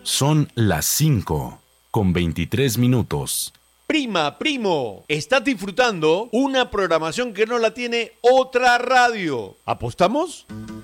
Son las 5:23. Prima, primo, estás disfrutando una programación que no la tiene otra radio. ¿Apostamos?